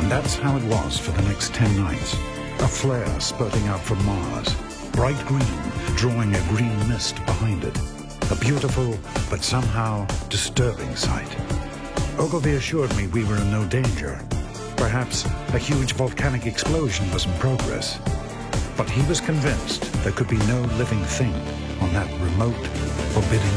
And that's how it was for the next 10 nights. A flare spurting out from Mars, bright green, drawing a green mist behind it. A beautiful, but somehow disturbing sight. Ogilvy assured me we were in no danger. Perhaps a huge volcanic explosion was in progress. But he was convinced there could be no living thing on that remote, forbidding